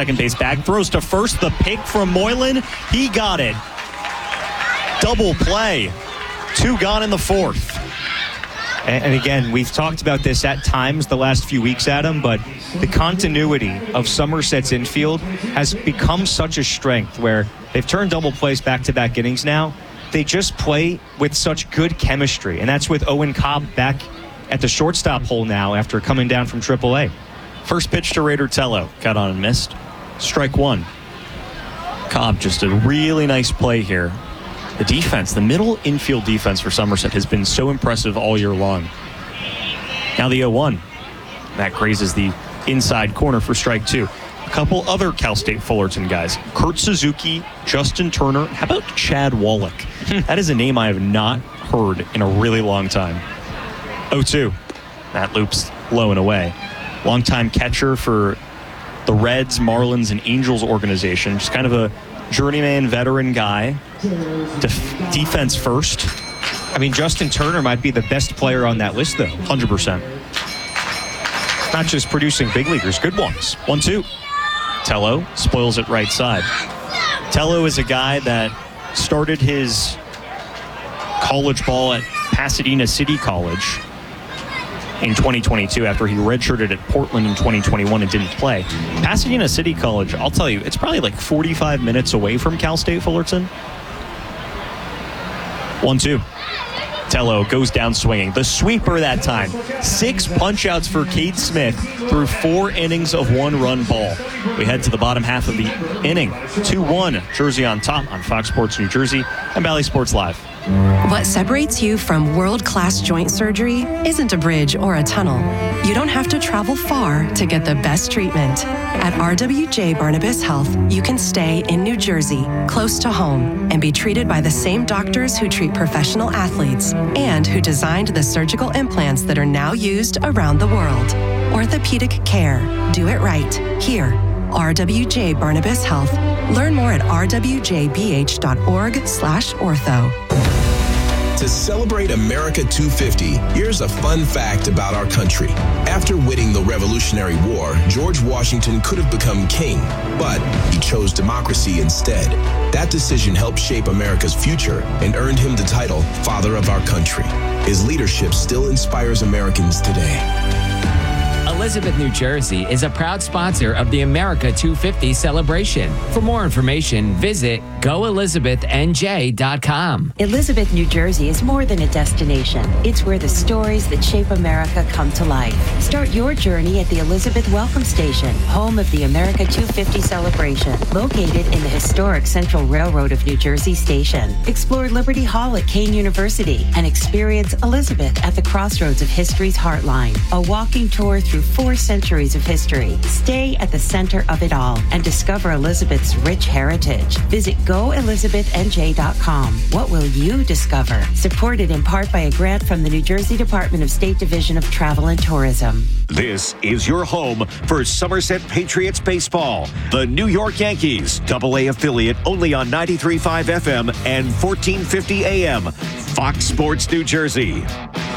second base bag, throws to first. The pick from Moylan. He got it. Double play. 2 gone in the fourth. And again, we've talked about this at times the last few weeks, Adam, but the continuity of Somerset's infield has become such a strength where they've turned double plays back-to-back innings now. They just play with such good chemistry, and that's with Owen Cobb back at the shortstop hole now after coming down from AAA. First pitch to Raider Tello. Got on and missed. Strike one. Cobb, just a really nice play here. The defense, the middle infield defense for Somerset has been so impressive all year long. Now the 0-1. That grazes the inside corner for strike two. A couple other Cal State Fullerton guys. Kurt Suzuki, Justin Turner. How about Chad Wallach? That is a name I have not heard in a really long time. 0-2. That loops low and away. Longtime catcher for the Reds, Marlins, and Angels organization. Just kind of a journeyman veteran guy. Defense first. I mean, Justin Turner might be the best player on that list, though. 100%. Not just producing big leaguers, good ones. 1-2. Tello spoils it right side. Tello is a guy that started his college ball at Pasadena City College in 2022 after he redshirted at Portland in 2021 and didn't play. Pasadena City College, I'll tell you, it's probably like 45 minutes away from Cal State Fullerton. 1-2. Tello goes down swinging. The sweeper that time. 6 punch-outs for Cade Smith through 4 innings of 1-run ball. We head to the bottom half of the inning. 2-1, Jersey on top on Fox Sports New Jersey and Bally Sports Live. What separates you from world-class joint surgery isn't a bridge or a tunnel. You don't have to travel far to get the best treatment. At RWJ Barnabas Health, you can stay in New Jersey, close to home, and be treated by the same doctors who treat professional athletes and who designed the surgical implants that are now used around the world. Orthopedic care. Do it right. Here. RWJ Barnabas Health. Learn more at rwjbh.org/ortho. To celebrate America 250, here's a fun fact about our country. After winning the Revolutionary War, George Washington could have become king, but he chose democracy instead. That decision helped shape America's future and earned him the title Father of our Country. His leadership still inspires Americans today. Elizabeth, New Jersey is a proud sponsor of the America 250 celebration. For more information, visit goelizabethnj.com. Elizabeth, New Jersey is more than a destination. It's where the stories that shape America come to life. Start your journey at the Elizabeth Welcome Station, home of the America 250 celebration, located in the historic Central Railroad of New Jersey station. Explore Liberty Hall at Kane University and experience Elizabeth at the crossroads of history's heartline. A walking tour through 4 centuries of history. Stay at the center of it all and discover Elizabeth's rich heritage. Visit goelizabethnj.com. What will you discover? Supported in part by a grant from the New Jersey Department of State Division of Travel and Tourism. This is your home for Somerset Patriots baseball. The New York Yankees, AA affiliate only on 93.5 FM and 1450 AM. Fox Sports New Jersey.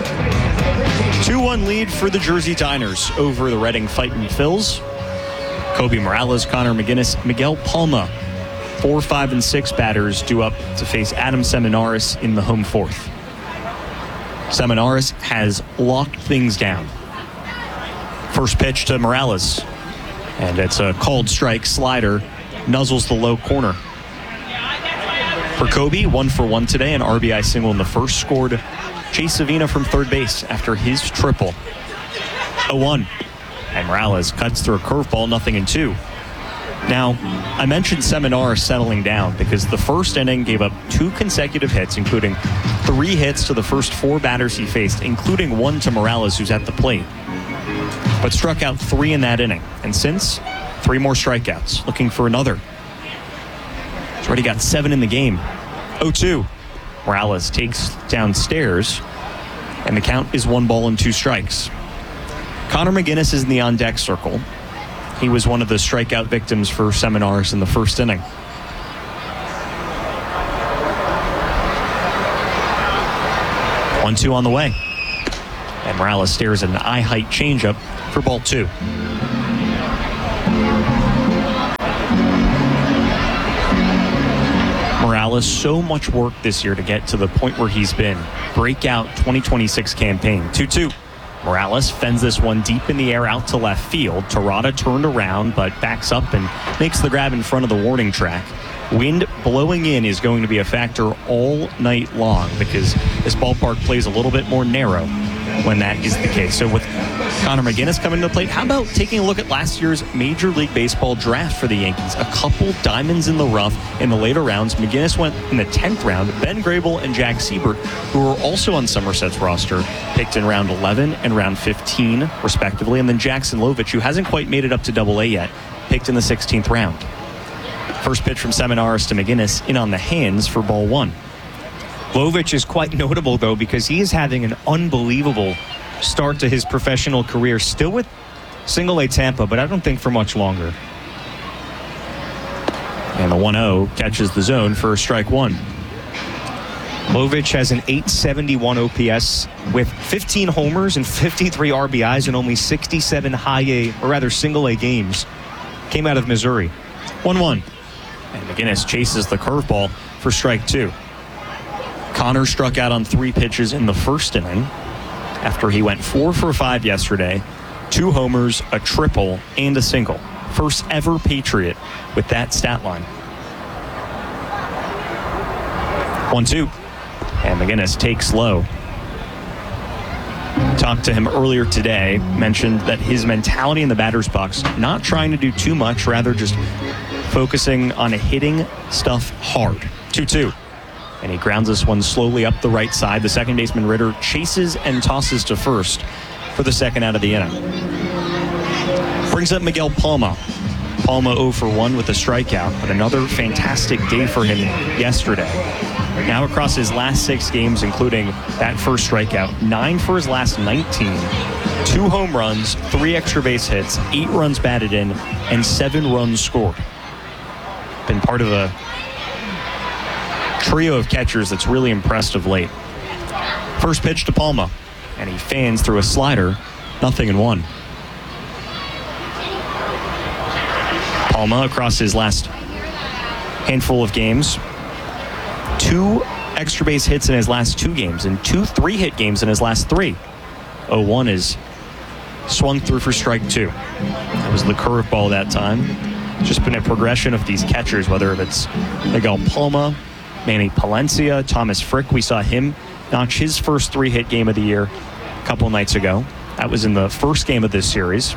2-1 lead for the Jersey Diners over the Reading Fightin' Phils. Kobe Morales, Connor McGinnis, Miguel Palma. 4, 5, and 6 batters due up to face Adam Seminaris in the home fourth. Seminaris has locked things down. First pitch to Morales. And it's a called strike slider. Nuzzles the low corner. For Kobe, 1 for 1 today, an RBI single in the first, scored Chase Savina from third base after his triple. 0-1. And Morales cuts through a curveball, 0-2. Now, I mentioned Seminar settling down because the first inning gave up 2 consecutive hits, including 3 hits to the first 4 batters he faced, including 1 to Morales, who's at the plate. But struck out 3 in that inning. And since, 3 more strikeouts, looking for another. He's already got 7 in the game. 0-2. Morales takes downstairs, and the count is 1 ball and 2 strikes. Connor McGinnis is in the on-deck circle. He was one of the strikeout victims for Seminars in the first inning. One-two on the way. And Morales stares at an eye-height changeup for ball 2. Morales so much work this year to get to the point where he's been. Breakout 2026 campaign. 2-2. Morales fends this one deep in the air out to left field. Terada turned around but backs up and makes the grab in front of the warning track. Wind blowing in is going to be a factor all night long because this ballpark plays a little bit more narrow when that is the case. So with Connor McGinnis coming to the plate, how about taking a look at last year's Major League Baseball draft for the Yankees? A couple diamonds in the rough in the later rounds. McGinnis went in the 10th round. Ben Grable and Jack Siebert, who were also on Somerset's roster, picked in round 11 and round 15, respectively. And then Jackson Lovich, who hasn't quite made it up to Double-A yet, picked in the 16th round. First pitch from Seminaris to McGinnis in on the hands for ball one. Lovich is quite notable, though, because he is having an unbelievable start to his professional career, still with Single-A Tampa, but I don't think for much longer. And the 1-0 catches the zone for strike one. Lovich has an .871 OPS with 15 homers and 53 RBIs in only 67 Single-A games. Came out of Missouri. 1-1. And McGinnis chases the curveball for strike two. Connor struck out on 3 pitches in the first inning after he went 4 for 5 yesterday. 2 homers, a triple, and a single. First ever Patriot with that stat line. 1-2. And McGinnis takes low. Talked to him earlier today, mentioned that his mentality in the batter's box, not trying to do too much, rather just focusing on hitting stuff hard. 2-2. And he grounds this one slowly up the right side. The second baseman Ritter chases and tosses to first for the second out of the inning. Brings up Miguel Palma. Palma 0 for 1 with a strikeout, but another fantastic day for him yesterday. Now across his last 6 games, including that first strikeout, 9 for his last 19, 2 home runs, 3 extra base hits, 8 runs batted in, and 7 runs scored. Been part of a trio of catchers that's really impressed of late. First pitch to Palma, and he fans through a slider, 0-1. Palma across his last handful of games, 2 extra base hits in his last 2 games and 2 3-hit games in his last 3. 0-1 is swung through for strike 2. That was the curveball that time. Just been a progression of these catchers, whether it's Miguel Palma, Manny Palencia, Thomas Frick. We saw him notch his first 3-hit game of the year a couple nights ago. That was in the first game of this series.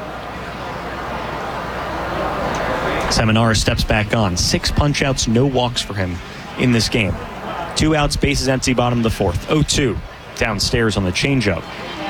Seminaris steps back on. 6 punch-outs, no walks for him in this game. 2 outs, bases empty, bottom of the 4th. 0-2 downstairs on the changeup.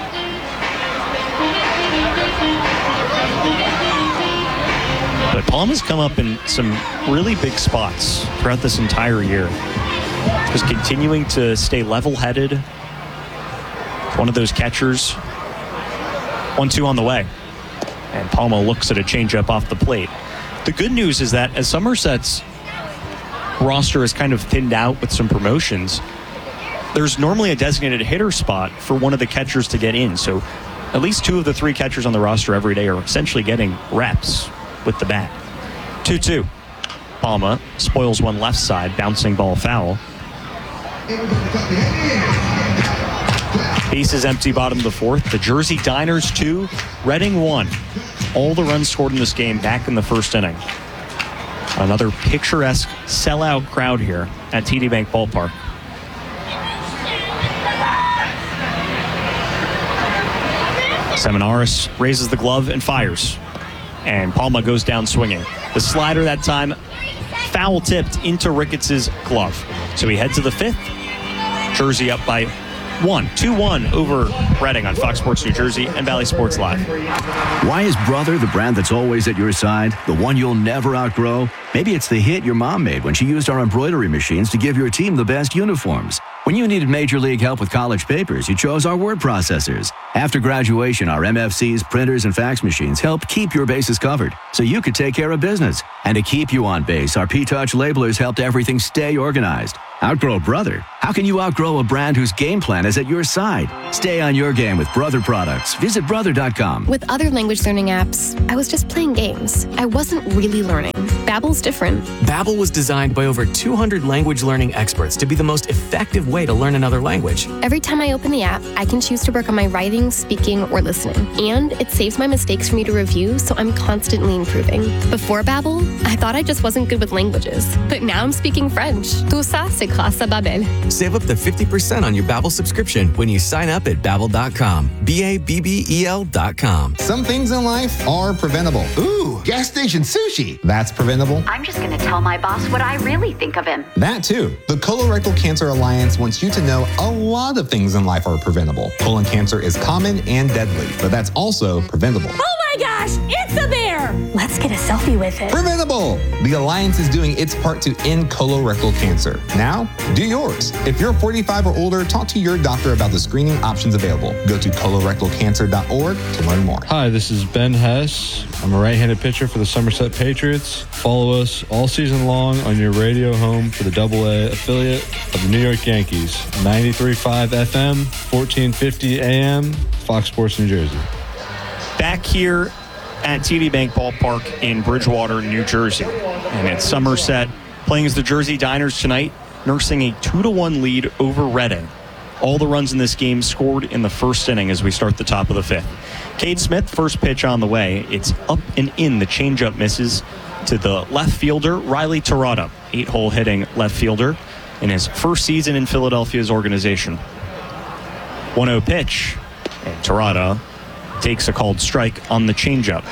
But Palma's come up in some really big spots throughout this entire year. Just continuing to stay level-headed. One of those catchers. 1-2 on the way. And Palma looks at a changeup off the plate. The good news is that as Somerset's roster is kind of thinned out with some promotions, there's normally a designated hitter spot for one of the catchers to get in. So at least 2 of the 3 catchers on the roster every day are essentially getting reps with the bat. 2-2. Palma spoils one left side, bouncing ball foul. Bases empty, bottom of the 4th. The Jersey Diners 2, Reading 1. All the runs scored in this game back in the first inning. Another picturesque sellout crowd here at TD Bank Ballpark. Seminaris raises the glove and fires. And Palma goes down swinging. The slider that time foul tipped into Ricketts' glove. So we head to the 5th. Jersey up by 1, 2-1 over Reading on Fox Sports New Jersey and Valley Sports Live. Why is Brother the brand that's always at your side? The one you'll never outgrow? Maybe it's the hit your mom made when she used our embroidery machines to give your team the best uniforms. When you needed Major League help with college papers, you chose our word processors. After graduation, our MFCs, printers, and fax machines helped keep your bases covered so you could take care of business. And to keep you on base, our P-Touch labelers helped everything stay organized. Outgrow brother? How can you outgrow a brand whose game plan is at your side? Stay on your game with Brother products. Visit brother.com. With other language learning apps, I was just playing games. I wasn't really learning. Babbel's different. Babbel was designed by over 200 language learning experts to be the most effective way to learn another language. Every time I open the app, I can choose to work on my writing, speaking, or listening. And it saves my mistakes for me to review, so I'm constantly improving. Before Babbel, I thought I just wasn't good with languages. But now I'm speaking French. Tout ça, c'est grâce à Babbel. Save up to 50% on your Babbel subscription when you sign up at Babbel.com. Babbel.com. Some things in life are preventable. Ooh, gas station sushi. That's preventable. I'm just going to tell my boss what I really think of him. That too. The Colorectal Cancer Alliance wants you to know a lot of things in life are preventable. Colon cancer is common and deadly, but that's also preventable. Oh my gosh, it's a bear! Let's get a selfie with it. Preventable! The Alliance is doing its part to end colorectal cancer. Now, do yours. If you're 45 or older, talk to your doctor about the screening options available. Go to colorectalcancer.org to learn more. Hi, this is Ben Hess. I'm a right-handed pitcher for the Somerset Patriots. Follow us all season long on your radio home for the AA affiliate of the New York Yankees. 93.5 FM, 1450 AM, Fox Sports New Jersey. Back here at TD Bank Ballpark in Bridgewater, New Jersey. And it's Somerset playing as the Jersey Diners tonight, nursing a 2-1 lead over Reading. All the runs in this game scored in the first inning as we start the top of the fifth. Cade Smith, first pitch on the way. It's up and in. The changeup misses to the left fielder, Riley Terada, 8-hole hitting left fielder in his first season in Philadelphia's organization. 1-0 pitch, and Terada takes a called strike on the changeup.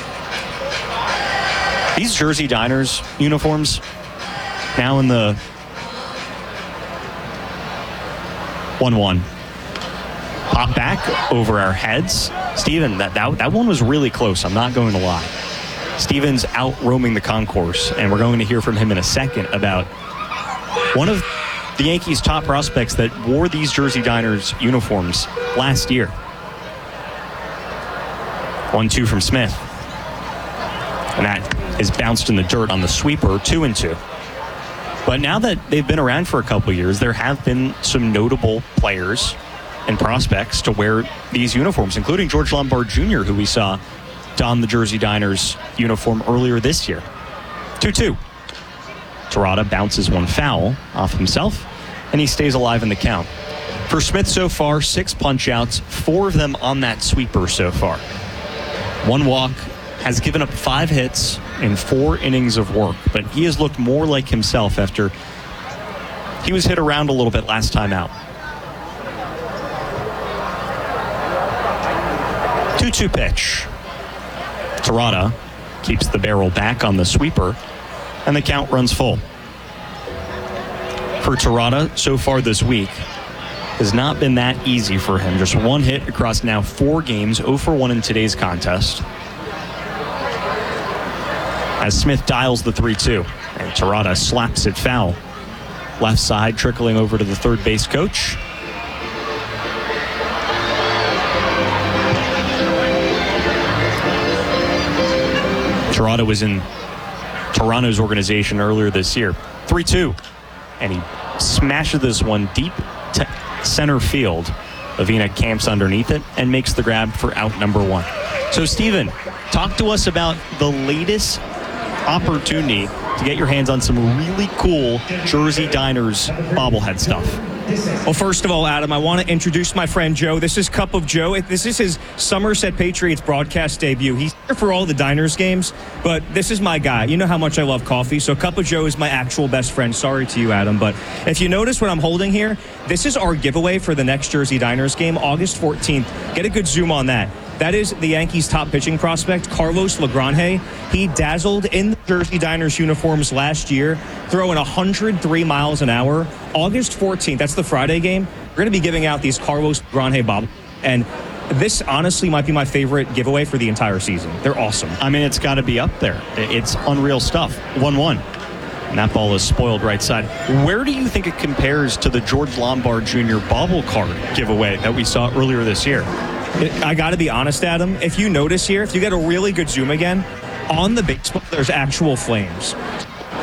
These Jersey Diners uniforms now in the 1-1. Pop back over our heads. Steven, that one was really close. I'm not going to lie. Steven's out roaming the concourse, and we're going to hear from him in a second about one of the Yankees' top prospects that wore these Jersey Diners uniforms last year. 1-2 from Smith. And that is bounced in the dirt on the sweeper, 2-2. But now that they've been around for a couple years, there have been some notable players and prospects to wear these uniforms, including George Lombard Jr., who we saw don the Jersey Diners uniform earlier this year. 2-2. Terada bounces one foul off himself, and he stays alive in the count. For Smith so far, 6 punch-outs, 4 of them on that sweeper so far. 1 walk, has given up 5 hits in 4 innings of work, but he has looked more like himself after he was hit around a little bit last time out. 2-2 pitch. Terada keeps the barrel back on the sweeper, and the count runs full. For Terada, so far this week, has not been that easy for him. Just 1 hit across now 4 games, 0 for 1 in today's contest. As Smith dials the 3-2, and Terada slaps it foul. Left side trickling over to the third base coach. Terada was in Toronto's organization earlier this year. 3-2, and he smashes this one deep to center field. Avina camps underneath it and makes the grab for out number 1. So, Steven, talk to us about the latest opportunity to get your hands on some really cool Jersey Diners bobblehead stuff. Well, first of all, Adam, I want to introduce my friend Joe. This is Cup of Joe. This is his Somerset Patriots broadcast debut. He's here for all the Diners games, but this is my guy. You know how much I love coffee, so Cup of Joe is my actual best friend. Sorry to you, Adam, but if you notice what I'm holding here, this is our giveaway for the next Jersey Diners game, August 14th. Get a good zoom on that. That is the Yankees' top pitching prospect, Carlos Lagrange. He dazzled in the Jersey Diners uniforms last year, throwing 103 miles an hour. August 14th, that's the Friday game. We're going to be giving out these Carlos Lagrange bobbleheads. And this honestly might be my favorite giveaway for the entire season. They're awesome. I mean, it's got to be up there. It's unreal stuff. 1-1. And that ball is spoiled right side. Where do you think it compares to the George Lombard Jr. bobble card giveaway that we saw earlier this year? I got to be honest, Adam. If you notice here, if you get a really good zoom again, on the baseball, there's actual flames.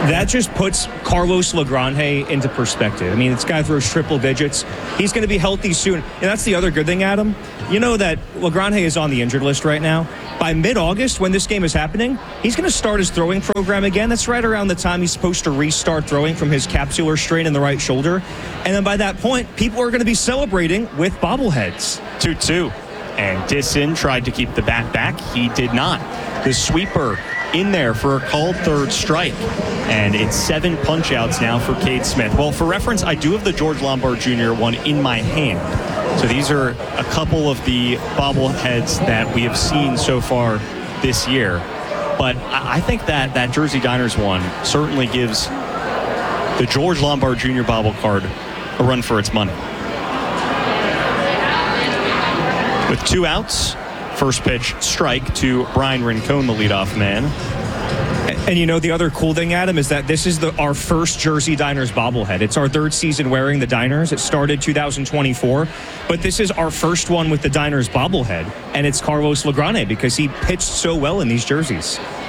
That just puts Carlos Lagrange into perspective. I mean, this guy throws triple digits. He's going to be healthy soon. And that's the other good thing, Adam. You know that Lagrange is on the injured list right now. By mid-August, when this game is happening, he's going to start his throwing program again. That's right around the time he's supposed to restart throwing from his capsular strain in the right shoulder. And then by that point, people are going to be celebrating with bobbleheads. 2-2. And Disson tried to keep the bat back. He did not. The sweeper in there for a called third strike. And it's 7 punch-outs now for Cade Smith. Well, for reference, I do have the George Lombard Jr. one in my hand. So these are a couple of the bobbleheads that we have seen so far this year. But I think that Jersey Diners one certainly gives the George Lombard Jr. bobble card a run for its money. With 2 outs, first pitch strike to Brian Rincon, the leadoff man. And you know, the other cool thing, Adam, is that this is our first Jersey Diners bobblehead. It's our 3rd season wearing the Diners. It started 2024, but this is our first one with the Diners bobblehead, and it's Carlos Lagrange because he pitched so well in these jerseys.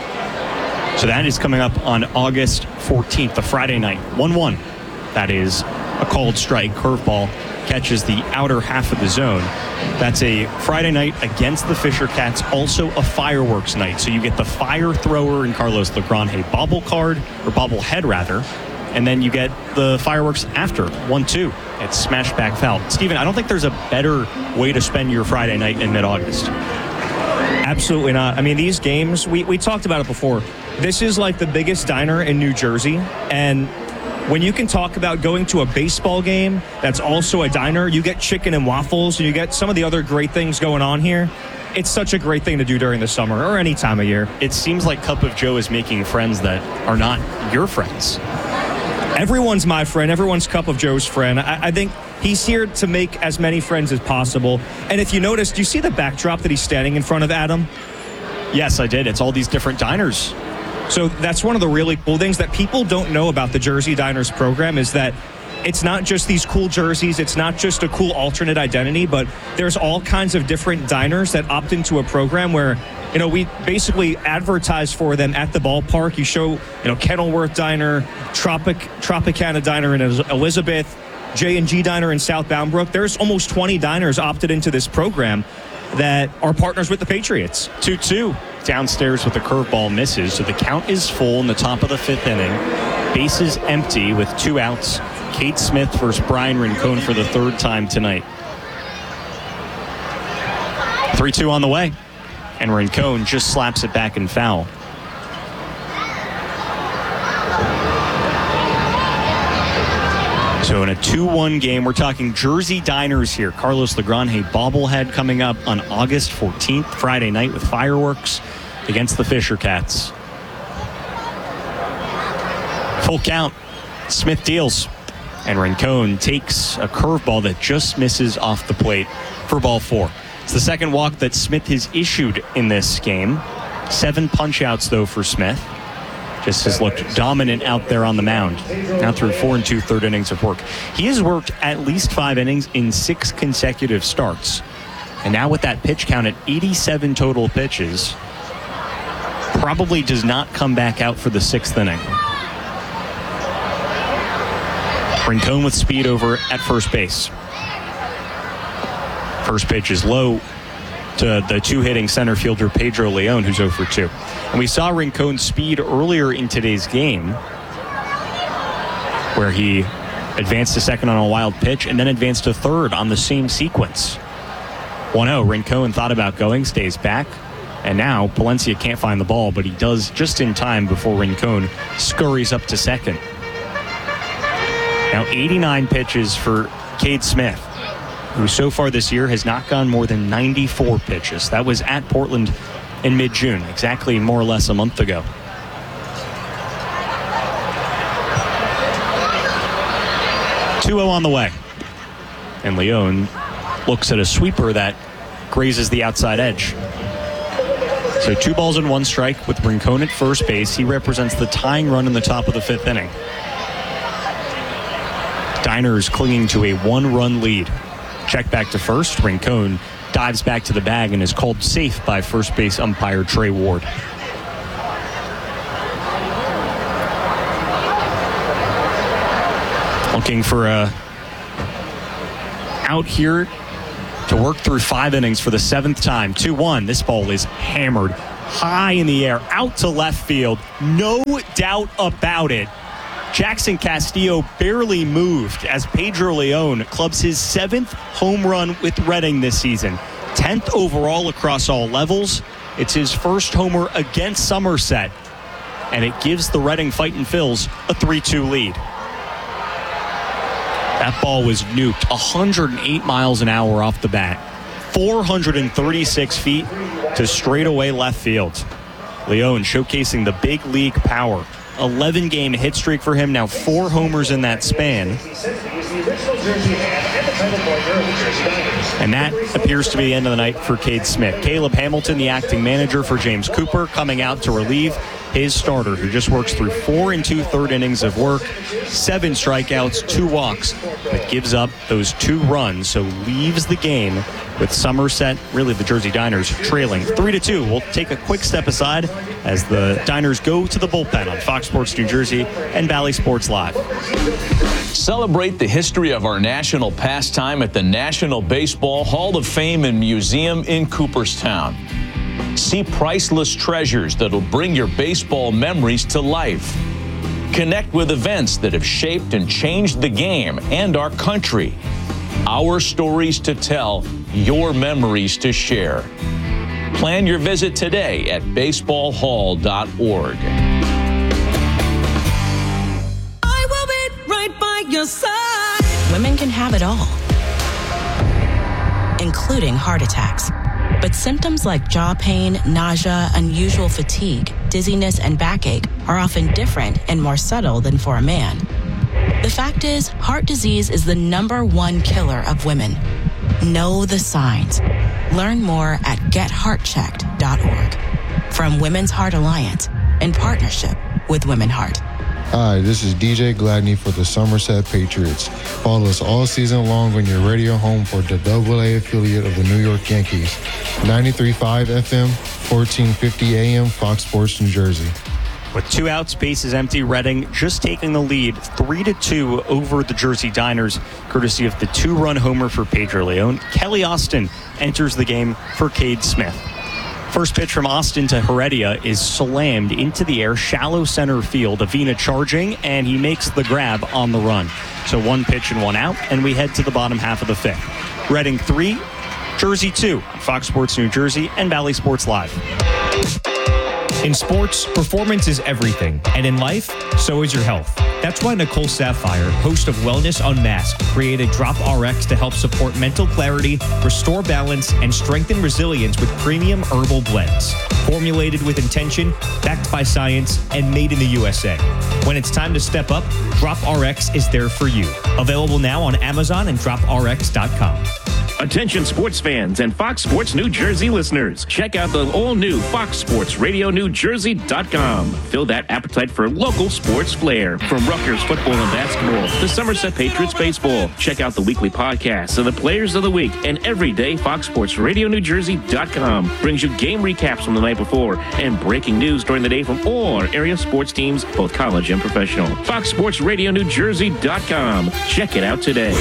So that is coming up on August 14th, the Friday night, 1-1. That is a called strike. Curveball catches the outer half of the zone. That's a Friday night against the Fisher Cats, also a fireworks night. So you get the fire thrower and Carlos Lagrange bobble card, or bobblehead rather, and then you get the fireworks after, 1-2. It's smashed back foul. Steven, I don't think there's a better way to spend your Friday night in mid-August. Absolutely not. I mean, these games, we talked about it before. This is like the biggest diner in New Jersey, and when you can talk about going to a baseball game that's also a diner, you get chicken and waffles, and you get some of the other great things going on here. It's such a great thing to do during the summer or any time of year. It seems like Cup of Joe is making friends that are not your friends. Everyone's my friend. Everyone's Cup of Joe's friend. I think he's here to make as many friends as possible. And if you notice, do you see the backdrop that he's standing in front of, Adam? Yes, I did. It's all these different diners. So that's one of the really cool things that people don't know about the Jersey Diners program is that it's not just these cool jerseys. It's not just a cool alternate identity, but there's all kinds of different diners that opt into a program where, you know, we basically advertise for them at the ballpark. You show, you know, Kenilworth Diner, Tropicana Diner in Elizabeth, J&G Diner in South Bound Brook. There's almost 20 diners opted into this program that are partners with the Patriots. 2-2. Downstairs with the curveball misses, so the count is full in the top of the 5th inning. Bases empty with 2 outs. Cade Smith versus Brian Rincon for the 3rd time tonight. 3-2 on the way, and Rincon just slaps it back and foul. So in a 2-1 game, we're talking Jersey Diners here. Carlos Lagrange bobblehead coming up on August 14th, Friday night with fireworks against the Fisher Cats. Full count. Smith deals. And Rincon takes a curveball that just misses off the plate for ball 4. It's the second walk that Smith has issued in this game. 7 punch-outs, though, for Smith. Just has looked dominant out there on the mound. Now through 4 2/3 innings of work. He has worked at least 5 innings in 6 consecutive starts. And now with that pitch count at 87 total pitches, probably does not come back out for the 6th inning. Rincon with speed over at first base. First pitch is low to the 2-hitting center fielder Pedro Leon, who's 0 for 2. And we saw Rincon's speed earlier in today's game, where he advanced to second on a wild pitch and then advanced to third on the same sequence. 1-0, Rincon thought about going, stays back, and now Palencia can't find the ball, but he does just in time before Rincon scurries up to second. Now 89 pitches for Cade Smith, who so far this year has not gone more than 94 pitches. That was at Portland in mid-June, exactly more or less a month ago. .2-0 on the way. And Leon looks at a sweeper that grazes the outside edge. So 2 balls and 1 strike with Rincon at first base. He represents the tying run in the top of the 5th inning. Diners clinging to a 1-run lead. Check back to first. Rincon dives back to the bag and is called safe by first base umpire Trey Ward. Looking for a out here to work through 5 innings for the 7th time. 2-1. This ball is hammered high in the air, out to left field. No doubt about it. Jackson Castillo barely moved as Pedro Leon clubs his 7th home run with Reading this season. 10th overall across all levels. It's his first homer against Somerset, and it gives the Reading Fightin' Phils a 3-2 lead. That ball was nuked 108 miles an hour off the bat, 436 feet to straightaway left field. Leon showcasing the big league power. 11-game hit streak for him, now 4 homers in that span. And that appears to be the end of the night for Cade Smith. Caleb Hamilton, the acting manager for James Cooper, coming out to relieve his starter, who just works through 4 2/3 innings of work, 7 strikeouts, 2 walks, but gives up those 2 runs, so leaves the game with Somerset, really the Jersey Diners, trailing 3-2. We'll take a quick step aside as the Diners go to the bullpen on Fox Sports New Jersey and Bally Sports Live. Celebrate the history of our national pastime at the National Baseball Hall of Fame and Museum in Cooperstown. See priceless treasures that'll bring your baseball memories to life. Connect with events that have shaped and changed the game and our country. Our stories to tell, your memories to share. Plan your visit today at baseballhall.org. I will be right by your side. Women can have it all, including heart attacks. But symptoms like jaw pain, nausea, unusual fatigue, dizziness, and backache are often different and more subtle than for a man. The fact is, heart disease is the #1 killer of women. Know the signs. Learn more at getheartchecked.org. From Women's Heart Alliance, in partnership with Women Heart. Hi, this is DJ Gladney for the Somerset Patriots. Follow us all season long on your radio home for the AA affiliate of the New York Yankees. 93.5 FM, 1450 AM, Fox Sports New Jersey. With 2 outs, bases empty, Reading just taking the lead 3-2 over the Jersey Diners, courtesy of the 2-run homer for Pedro Leon. Kelly Austin enters the game for Cade Smith. First pitch from Austin to Heredia is slammed into the air, shallow center field. Avina charging, and he makes the grab on the run. So 1 pitch and 1 out, and we head to the bottom half of the 5th. Reading 3, Jersey 2, Fox Sports New Jersey and Bally Sports Live. In sports, performance is everything, and in life, so is your health. That's why Nicole Sapphire, host of Wellness Unmasked, created Drop RX to help support mental clarity, restore balance, and strengthen resilience with premium herbal blends. Formulated with intention, backed by science, and made in the USA. When it's time to step up, Drop RX is there for you. Available now on Amazon and droprx.com. Attention sports fans and Fox Sports New Jersey listeners. Check out the all-new Fox Sports Radio New Jersey.com. Fill that appetite for local sports flair. From Rutgers football and basketball to Somerset Patriots baseball. Check out the weekly podcasts of the players of the week. And every day, Fox Sports Radio New Jersey.com brings you game recaps from the night before and breaking news during the day from all our area sports teams, both college and professional. Fox Sports Radio New Jersey.com. Check it out today.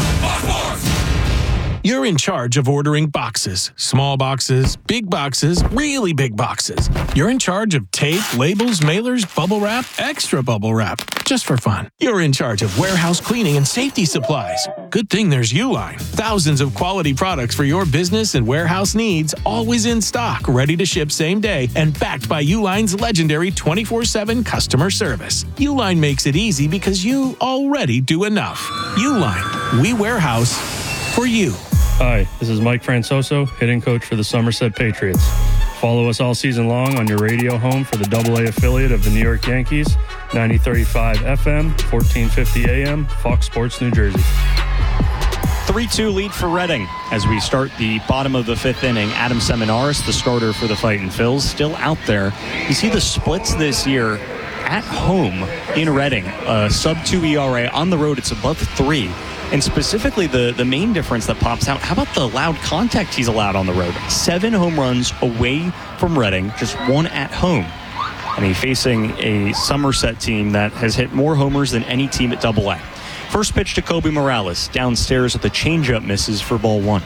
You're in charge of ordering boxes. Small boxes, big boxes, really big boxes. You're in charge of tape, labels, mailers, bubble wrap, extra bubble wrap, just for fun. You're in charge of warehouse cleaning and safety supplies. Good thing there's Uline. Thousands of quality products for your business and warehouse needs, always in stock, ready to ship same day, and backed by Uline's legendary 24/7 customer service. Uline makes it easy because you already do enough. Uline, we warehouse for you. Hi, this is Mike Francoso, hitting coach for the Somerset Patriots. Follow us all season long on your radio home for the AA affiliate of the New York Yankees, 90.35 FM, 1450 AM, Fox Sports New Jersey. 3-2 lead for Reading as we start the bottom of the 5th inning. Adam Seminaris, the starter for the Fightin' Phils, still out there. You see the splits this year at home in Reading, sub-2 ERA. On the road, it's above 3. And specifically, the main difference that pops out, how about the loud contact he's allowed on the road? 7 home runs away from Reading, just 1 at home. I mean, facing a Somerset team that has hit more homers than any team at AA. First pitch to Kobe Morales. Downstairs at the changeup, misses for ball 1.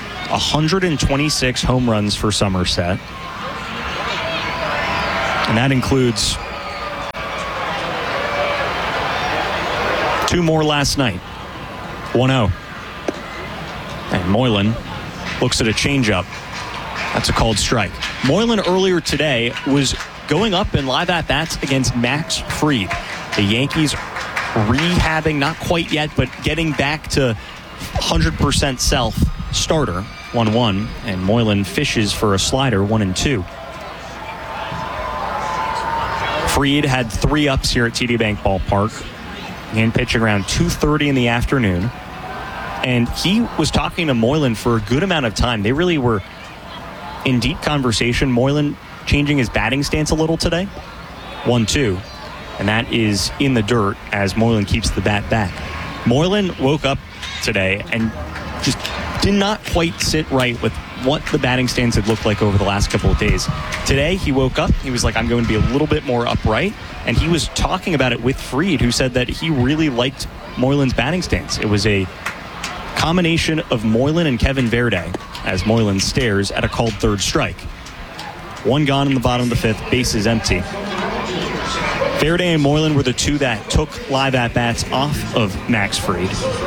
126 home runs for Somerset. And that includes 2 more last night. 1-0. And Moylan looks at a changeup. That's a called strike. Moylan earlier today was going up in live at-bats against Max Fried. The Yankees rehabbing, not quite yet, but getting back to 100% self starter. 1-1, and Moylan fishes for a slider, 1-2. Fried had 3 ups here at TD Bank Ballpark. Began pitching around 2:30 in the afternoon. And he was talking to Moylan for a good amount of time. They really were in deep conversation. Moylan changing his batting stance a little today. 1-2. And that is in the dirt as Moylan keeps the bat back. Moylan woke up today and just did not quite sit right with what the batting stance had looked like over the last couple of days. Today, he woke up. He was like, I'm going to be a little bit more upright. And he was talking about it with Fried, who said that he really liked Moylan's batting stance. It was a combination of Moylan and Kevin Verde as Moylan stares at a called third strike. 1 gone in the bottom of the 5th, bases empty. Verde and Moylan were the 2 that took live at-bats off of Max Fried.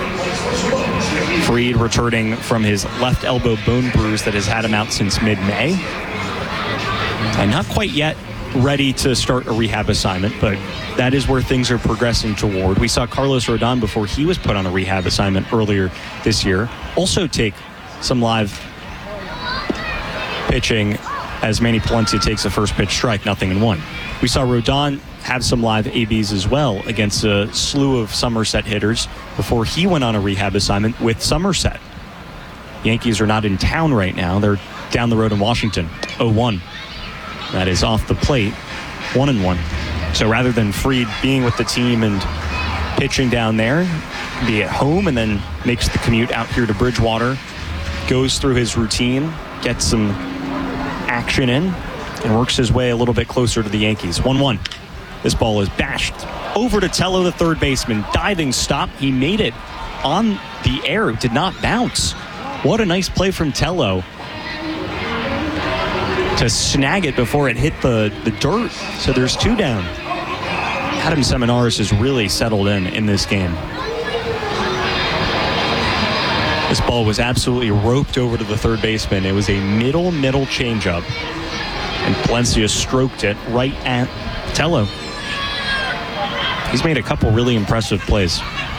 Fried returning from his left elbow bone bruise that has had him out since mid-May. And not quite yet ready to start a rehab assignment, but that is where things are progressing toward. We saw Carlos Rodon before he was put on a rehab assignment earlier this year also take some live pitching as Manny Palencia takes a first pitch strike, 0-1. We saw Rodon have some live ABs as well against a slew of Somerset hitters before he went on a rehab assignment with Somerset. Yankees are not in town right now. They're down the road in Washington. 0-1. That is off the plate. 1-1. So rather than Fried being with the team and pitching down there, be at home and then makes the commute out here to Bridgewater, goes through his routine, gets some action in, and works his way a little bit closer to the Yankees. 1-1. This ball is bashed over to Tello, the third baseman. Diving stop. He made it on the air. It did not bounce. What a nice play from Tello to snag it before it hit the dirt. So there's 2 down. Adam Seminaris has really settled in this game. This ball was absolutely roped over to the third baseman. It was a middle changeup. And Palencia stroked it right at Tello. He's made a couple really impressive plays.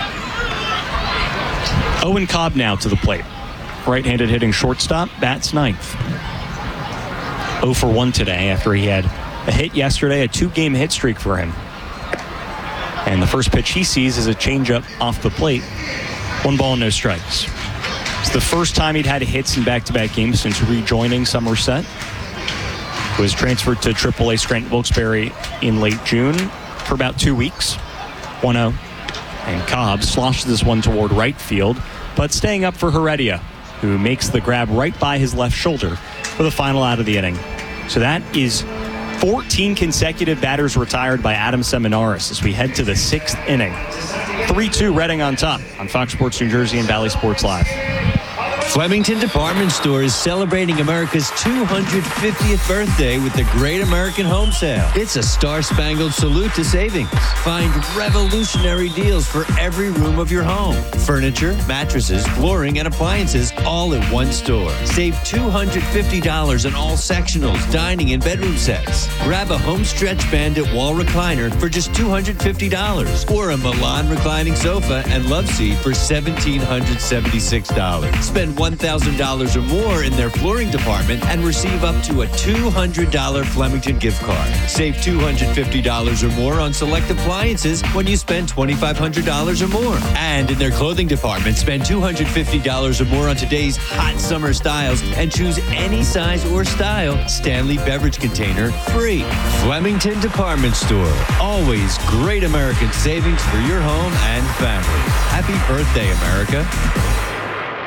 Owen Cobb now to the plate. Right-handed hitting shortstop, bats 9th. 0 for 1 today after he had a hit yesterday, a 2-game hit streak for him. And the first pitch he sees is a changeup off the plate. 1 ball, no strikes. It's the first time he'd had hits in back-to-back games since rejoining Somerset. He was transferred to AAA Scranton Wilkes-Barre in late June for about 2 weeks. 1-0. And Cobb sloshes this one toward right field, but staying up for Heredia, who makes the grab right by his left shoulder for the final out of the inning. So that is 14 consecutive batters retired by Adam Seminaris as we head to the 6th inning. 3-2 Reading on top on Fox Sports New Jersey and Valley Sports Live. Flemington Department Store is celebrating America's 250th birthday with the Great American Home Sale. It's a star-spangled salute to savings. Find revolutionary deals for every room of your home. Furniture, mattresses, flooring, and appliances all in one store. Save $250 on all sectionals, dining, and bedroom sets. Grab a home stretch bandit wall recliner for just $250 or a Milan reclining sofa and love seat for $1,776. Spend $1,000 or more in their flooring department and receive up to a $200 Flemington gift card. Save $250 or more on select appliances when you spend $2,500 or more. And in their clothing department, spend $250 or more on today's hot summer styles and choose any size or style Stanley beverage container free. Flemington Department Store. Always great American savings for your home and family. Happy birthday, America.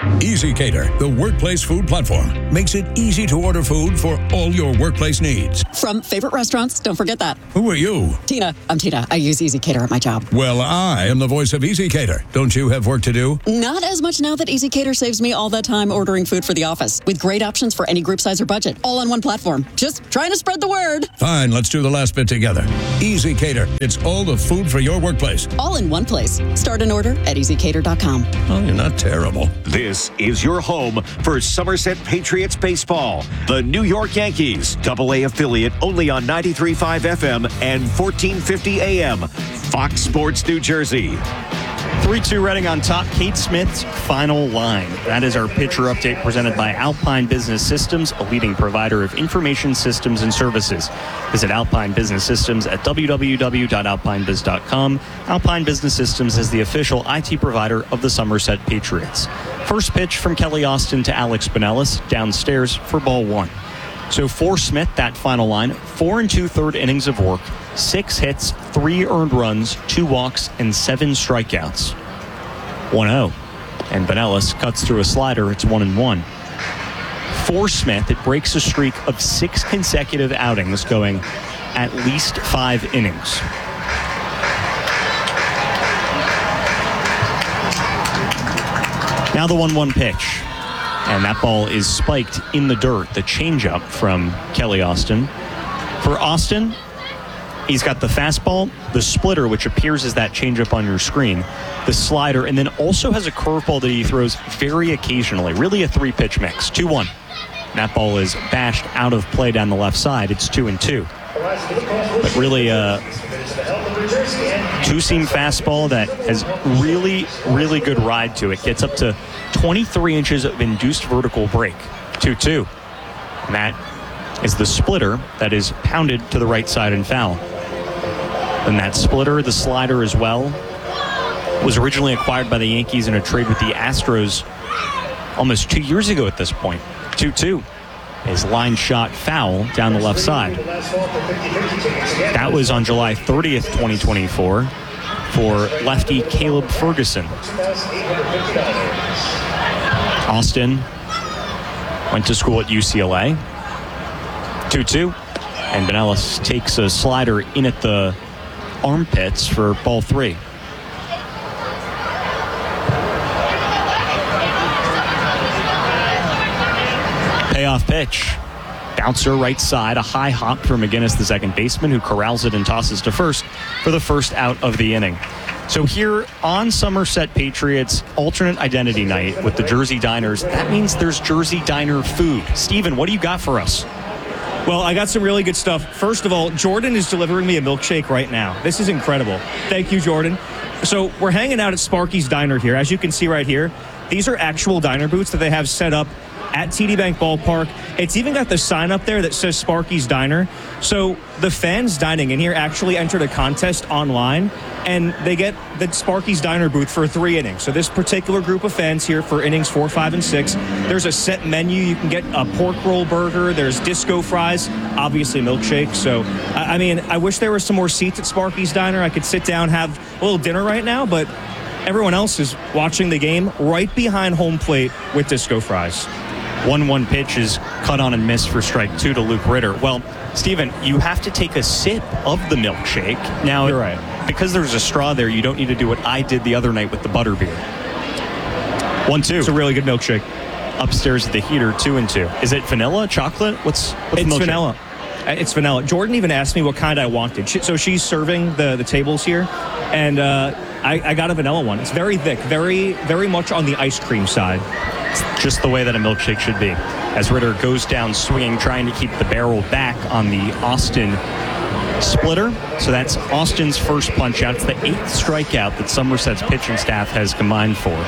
EasyCater, the workplace food platform, makes it easy to order food for all your workplace needs. From favorite restaurants, don't forget that. Who are you? Tina. I'm Tina. I use EasyCater at my job. Well, I am the voice of EasyCater. Don't you have work to do? Not as much now that EasyCater saves me all that time ordering food for the office, with great options for any group size or budget, all on one platform. Just trying to spread the word. Fine, let's do the last bit together. EasyCater. It's all the food for your workplace. All in one place. Start an order at EasyCater.com. Oh, you're not terrible. This is your home for Somerset Patriots baseball. The New York Yankees, AA affiliate only on 93.5 FM and 1450 AM. Fox Sports New Jersey. 3-2 Reading on top. Kate Smith's final line. That is our pitcher update presented by Alpine Business Systems, a leading provider of information systems and services. Visit Alpine Business Systems at www.alpinebiz.com. Alpine Business Systems is the official IT provider of the Somerset Patriots. First pitch from Kelly Austin to Alex Binelas, downstairs for ball one. So for Smith, that final line, 4 2/3 innings of work, 6 hits, 3 earned runs, 2 walks, and 7 strikeouts. 1-0. And Binelas cuts through a slider. It's 1-1. For Smith, it breaks a streak of 6 consecutive outings going at least 5 innings. Now the 1-1 pitch. And that ball is spiked in the dirt. The changeup from Kelly Austin. For Austin, he's got the fastball, the splitter, which appears as that changeup on your screen, the slider, and then also has a curveball that he throws very occasionally. Really a 3-pitch mix. 2-1. That ball is bashed out of play down the left side. It's 2-2. But really a two-seam fastball that has really, really good ride to it. Gets up to 23 inches of induced vertical break. 2-2. And that is the splitter that is pounded to the right side and foul. And that splitter, the slider as well, was originally acquired by the Yankees in a trade with the Astros almost 2 years ago at this point. 2-2. His line shot foul down the left side. That was on July 30th, 2024 for lefty Caleb Ferguson. Austin went to school at UCLA. 2-2. And Binelas takes a slider in at the armpits for ball 3. Payoff pitch. Bouncer right side, a high hop for McGinnis, the second baseman, who corrals it and tosses to first for the first out of the inning. So here on Somerset Patriots alternate identity night with the Jersey Diners, that means there's Jersey Diner food. Steven, what do you got for us? Well, I got some really good stuff. First of all, Jordan is delivering me a milkshake right now. This is incredible. Thank you, Jordan. So we're hanging out at Sparky's Diner here. As you can see right here, these are actual diner booths that they have set up at TD Bank Ballpark. It's even got the sign up there that says Sparky's Diner. So the fans dining in here actually entered a contest online, and they get the Sparky's Diner booth for 3 innings. So this particular group of fans here for innings 4, 5, and 6, there's a set menu. You can get a pork roll burger. There's disco fries, obviously milkshake. So, I mean, I wish there were some more seats at Sparky's Diner. I could sit down, have a little dinner right now, but everyone else is watching the game right behind home plate with disco fries. 1-1 pitch is cut on and missed for strike 2 to Luke Ritter. Well, Steven, you have to take a sip of the milkshake. Now, you're right. Because there's a straw there, you don't need to do what I did the other night with the butterbeer. 1-2. It's a really good milkshake. Upstairs at the heater, 2-2. Is it vanilla, chocolate? What's it's vanilla. It's vanilla. Jordan even asked me what kind I wanted. So she's serving the tables here, and I got a vanilla one. It's very thick, very, very much on the ice cream side. It's just the way that a milkshake should be. As Ritter goes down swinging, trying to keep the barrel back on the Austin splitter. So that's Austin's first punch out. It's the 8th strikeout that Somerset's pitching staff has combined for.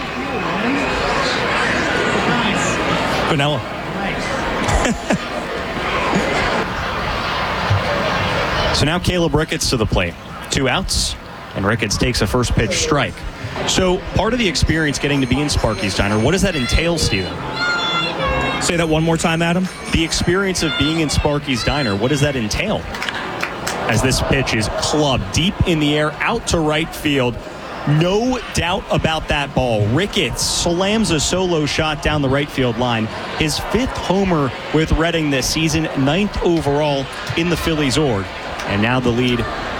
Vanilla. So now Caleb Ricketts to the plate. 2 outs, and Ricketts takes a first pitch strike. So part of the experience getting to be in Sparky's Diner, what does that entail, Steven? Say that one more time, Adam. The experience of being in Sparky's Diner, what does that entail? As this pitch is clubbed deep in the air out to right field. No doubt about that ball. Ricketts slams a solo shot down the right field line. His 5th homer with Reading this season, 9th overall in the Phillies org. And now the lead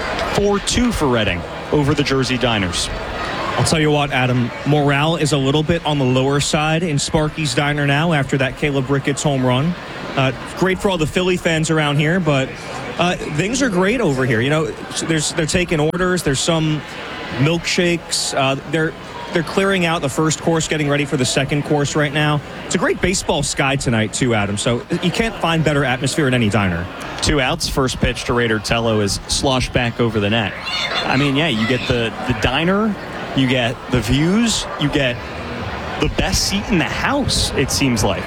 4-2 for Reading over the Jersey Diners. I'll tell you what, Adam, morale is a little bit on the lower side in Sparky's Diner now after that Caleb Ricketts home run. Great for all the Philly fans around here, but things are great over here. You know, they're taking orders. There's some milkshakes. They're clearing out the first course, getting ready for the second course right now. It's a great baseball sky tonight, too, Adam. So you can't find better atmosphere at any diner. 2 outs. First pitch to Raider Tello is sloshed back over the net. I mean, yeah, you get the diner, you get the views, you get the best seat in the house, it seems like.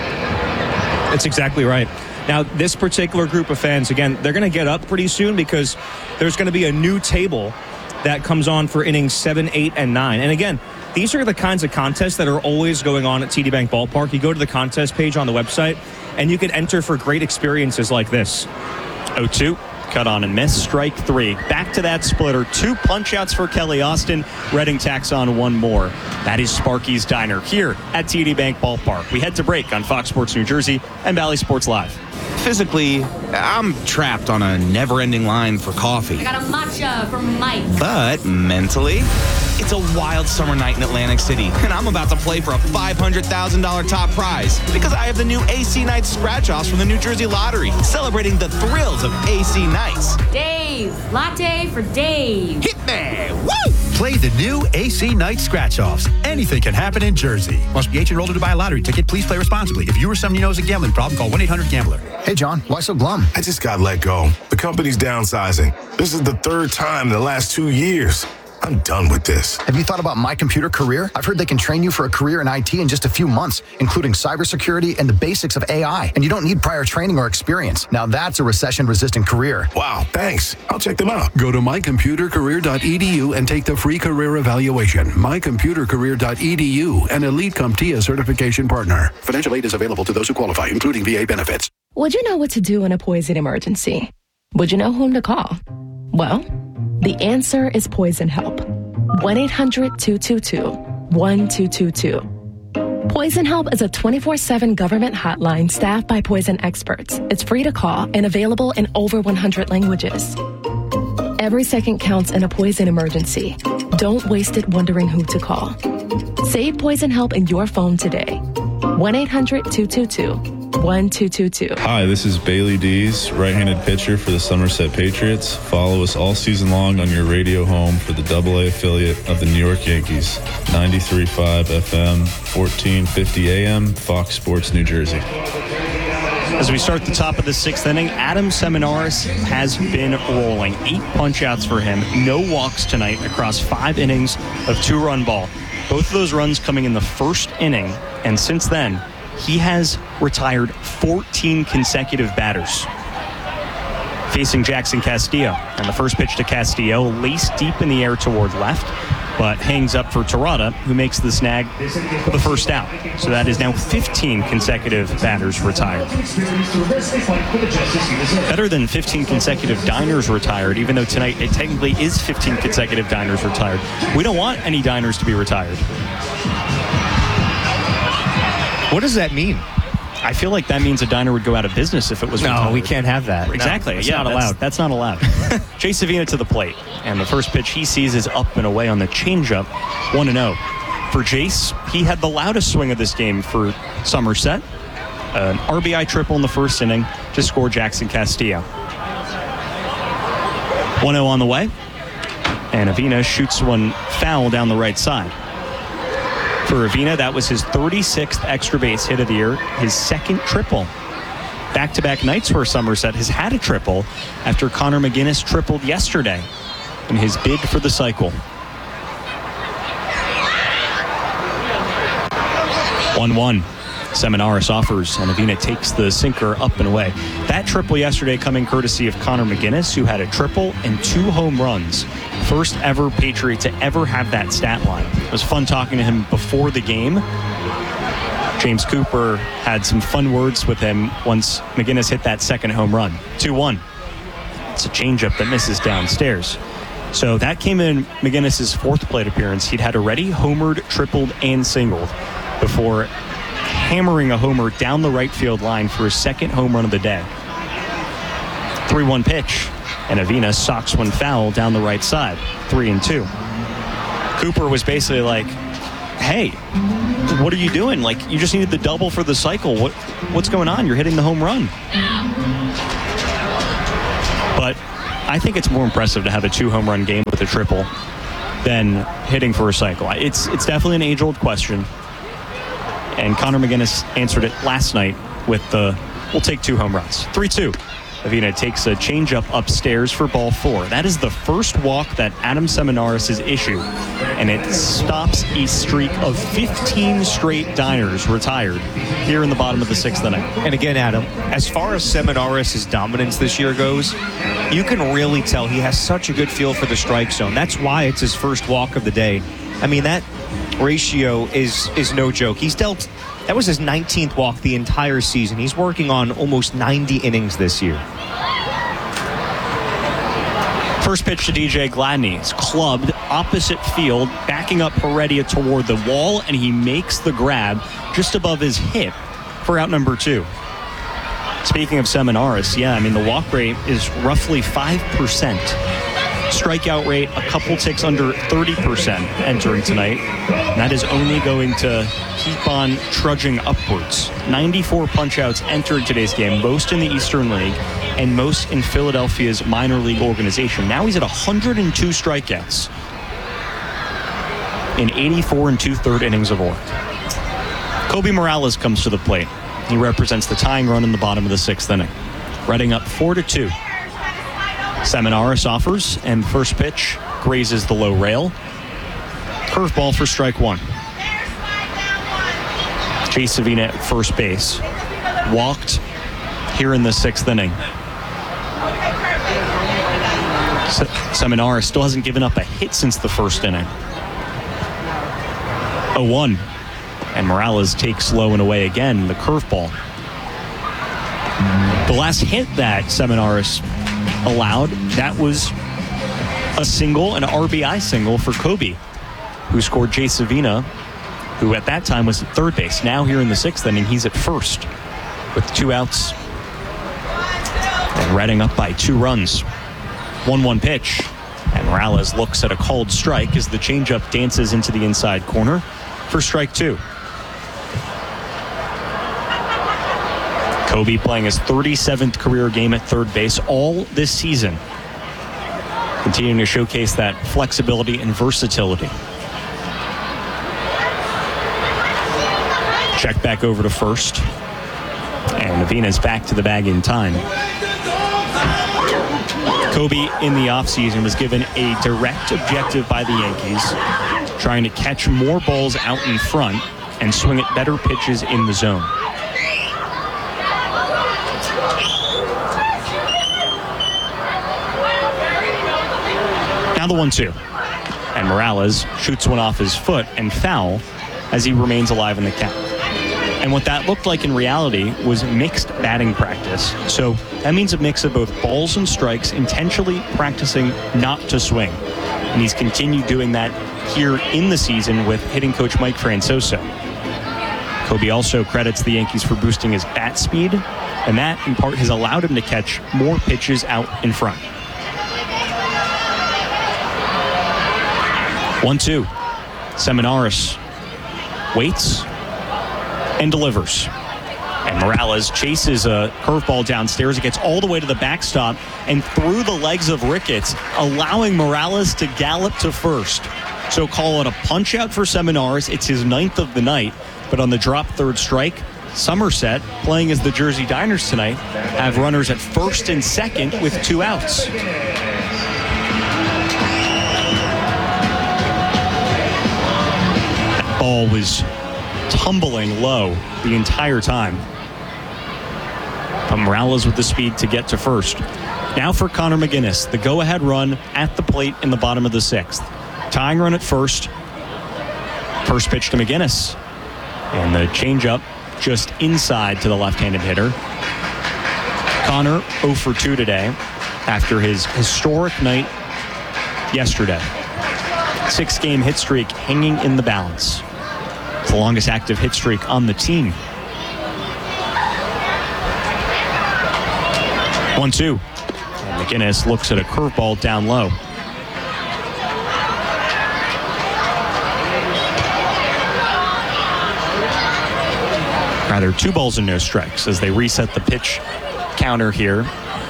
That's exactly right. Now, this particular group of fans, again, they're going to get up pretty soon because there's going to be a new table that comes on for innings 7, 8, and 9. And again, these are the kinds of contests that are always going on at TD Bank Ballpark. You go to the contest page on the website, and you can enter for great experiences like this. 0-2. Cut on and miss. Strike 3. Back to that splitter. 2 punch-outs for Kelly Austin. Reading tacks on 1 more. That is Sparky's Diner here at TD Bank Ballpark. We head to break on Fox Sports New Jersey and Bally Sports Live. Physically, I'm trapped on a never-ending line for coffee. I got a matcha from Mike. But mentally, it's a wild summer night in Atlantic City, and I'm about to play for a $500,000 top prize because I have the new AC Nights scratch-offs from the New Jersey Lottery, celebrating the thrills of AC Nights. Dave, latte for Dave. Hit me! Woo! Play the new AC Night Scratch-Offs. Anything can happen in Jersey. Must be 18 or older to buy a lottery ticket. Please play responsibly. If you or someone you know has a gambling problem, call 1-800-GAMBLER. Hey, John, why so glum? I just got let go. The company's downsizing. This is the 3rd time in the last 2 years. I'm done with this. Have you thought about My Computer Career? I've heard they can train you for a career in IT in just a few months, including cybersecurity and the basics of AI. And you don't need prior training or experience. Now that's a recession-resistant career. Wow, thanks. I'll check them out. Go to mycomputercareer.edu and take the free career evaluation. Mycomputercareer.edu, an Elite CompTIA certification partner. Financial aid is available to those who qualify, including VA benefits. Would you know what to do in a poison emergency? Would you know whom to call? Well, the answer is Poison Help. 1-800-222-1222. Poison Help is a 24/7 government hotline staffed by poison experts. It's free to call and available in over 100 languages. Every second counts in a poison emergency. Don't waste it wondering who to call. Save Poison Help in your phone today. 1-800-222-1222. Hi, this is Bailey Dees, right-handed pitcher for the Somerset Patriots. Follow us all season long on your radio home for the AA affiliate of the New York Yankees. 93.5 FM, 1450 AM, Fox Sports New Jersey. As we start the top of the 6th inning, Adam Seminaris has been rolling. 8 punch-outs for him. No walks tonight across 5 innings of 2-run ball. Both of those runs coming in the first inning, and since then, he has retired 14 consecutive batters. Facing Jackson Castillo, and the first pitch to Castillo, laced deep in the air toward left, but hangs up for Terada, who makes the snag for the first out. So that is now 15 consecutive batters retired. Better than 15 consecutive diners retired, even though tonight it technically is 15 consecutive diners retired. We don't want any diners to be retired. What does that mean? I feel like that means a diner would go out of business if it was retired. No, we can't have that. Exactly. No, that's not allowed. That's not allowed. Jay Savina to the plate. And the first pitch he sees is up and away on the changeup. 1-0. For Jace, he had the loudest swing of this game for Somerset. An RBI triple in the first inning to score Jackson Castillo. 1-0 on the way. And Avina shoots one foul down the right side. For Avina, that was his 36th extra base hit of the year, his 2nd triple. Back-to-back nights where Somerset has had a triple after Connor McGinnis tripled yesterday in his bid for the cycle. 1-1. Seminaris offers, and Avina takes the sinker up and away. That triple yesterday coming courtesy of Connor McGinnis, who had a triple and 2 home runs. First ever Patriot to ever have that stat line. It was fun talking to him before the game. James Cooper had some fun words with him once McGinnis hit that 2nd home run. 2-1. It's a changeup that misses downstairs. So that came in McGinnis' fourth plate appearance. He'd had already homered, tripled, and singled before hammering a homer down the right field line for his second home run of the day. 3-1 pitch, and Avina socks one foul down the right side. 3-2. Cooper was basically like, hey, what are you doing? Like, you just needed the double for the cycle. What's going on? You're hitting the home run. But I think it's more impressive to have a 2-home run game with a triple than hitting for a cycle. It's definitely an age-old question. And Connor McGinnis answered it last night with we'll take 2 home runs. 3-2. Avina takes a changeup upstairs for ball 4. That is the first walk that Adam Seminaris has issued, and it stops a streak of 15 straight Diners retired here in the bottom of the 6th inning. And again, Adam, as far as Seminaris' dominance this year goes, you can really tell he has such a good feel for the strike zone. That's why it's his first walk of the day. I mean, that ratio is no joke. That was his 19th walk the entire season. He's working on almost 90 innings this year. First pitch to DJ Gladney. It's clubbed opposite field, backing up Heredia toward the wall, and he makes the grab just above his hip for out number 2. Speaking of Seminaris, the walk rate is roughly 5%. Strikeout rate a couple ticks under 30% entering tonight. And that is only going to keep on trudging upwards. 94 punch-outs entered today's game, most in the Eastern League and most in Philadelphia's minor league organization. Now he's at 102 strikeouts in 84 2/3 innings of work. Kobe Morales comes to the plate. He represents the tying run in the bottom of the 6th inning. Reading up 4-2. Seminaris offers, and first pitch grazes the low rail. Curveball for strike 1. Chase Avina at first base. Walked here in the 6th inning. Seminaris still hasn't given up a hit since the first inning. 0-1. And Morales takes low and away again, the curveball. The last hit that Seminaris allowed, that was a single, an RBI single for Kobe, who scored Chase Avina, who at that time was at third base. Now here in the 6th inning, he's at first with 2 outs and Reading up by 2 runs. 1-1 pitch, and Morales looks at a called strike as the changeup dances into the inside corner for strike 2. Kobe playing his 37th career game at third base all this season, continuing to showcase that flexibility and versatility. Check back over to first, and Avina's back to the bag in time. Kobe in the offseason was given a direct objective by the Yankees, trying to catch more balls out in front and swing at better pitches in the zone. Now the 1-2. And Morales shoots one off his foot and foul as he remains alive in the count. And what that looked like in reality was mixed batting practice. So that means a mix of both balls and strikes, intentionally practicing not to swing. And he's continued doing that here in the season with hitting coach Mike Francoso. Kobe also credits the Yankees for boosting his bat speed, and that in part has allowed him to catch more pitches out in front. 1-2. Seminaris waits and delivers. And Morales chases a curveball downstairs. It gets all the way to the backstop and through the legs of Ricketts, allowing Morales to gallop to first. So call it a punch out for Seminaris. It's his 9th of the night. But on the drop third strike, Somerset, playing as the Jersey Diners tonight, have runners at first and second with 2 outs. That ball was tumbling low the entire time. But Morales with the speed to get to first. Now for Connor McGinnis, the go-ahead run at the plate in the bottom of the 6th. Tying run at first. First pitch to McGinnis. And the changeup just inside to the left-handed hitter. Connor 0 for 2 today after his historic night yesterday. 6-game hit streak hanging in the balance. It's the longest active hit streak on the team. 1-2. And McGinnis looks at a curveball down low. Rather, 2 balls and no strikes as they reset the pitch counter here.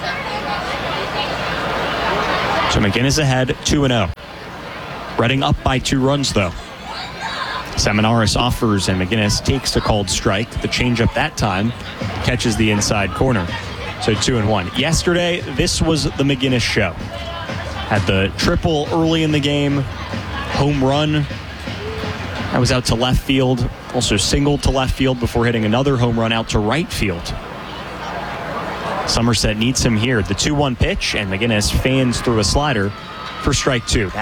So McGinnis ahead, 2-0. Reading up by 2 runs, though. Seminaris offers, and McGinnis takes a called strike. The changeup that time catches the inside corner. So 2-1. Yesterday, this was the McGinnis show. Had the triple early in the game, home run. I was out to left field, also singled to left field before hitting another home run out to right field. Somerset needs him here. The 2-1 pitch, and McGinnis fans through a slider for strike 2.